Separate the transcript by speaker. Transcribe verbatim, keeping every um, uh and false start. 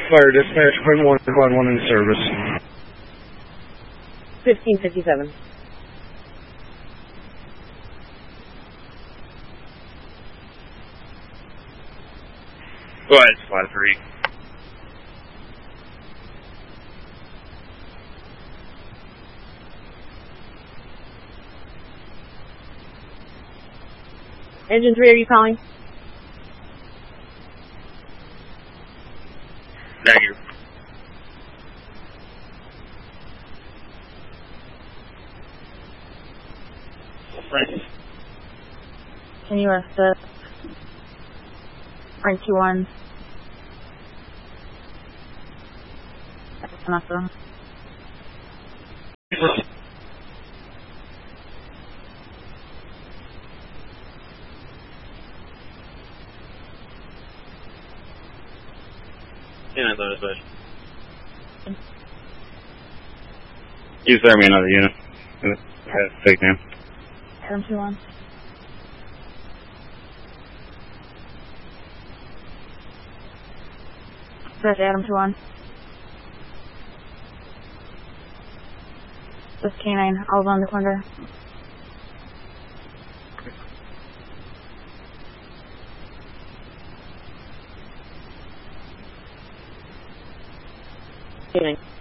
Speaker 1: Fire dispatch, point one, squad one in service.
Speaker 2: fifteen fifty-seven.
Speaker 3: Go ahead, squad three.
Speaker 2: Engine three, are you calling?
Speaker 3: Negative. Right.
Speaker 2: Can you assist? Rank two one. That's enough of them.
Speaker 3: Yeah, I thought it was.
Speaker 1: Use there me another unit. That's fake name.
Speaker 2: Adam two one. That's Adam two one. This K nine, I was on the corner. K nine.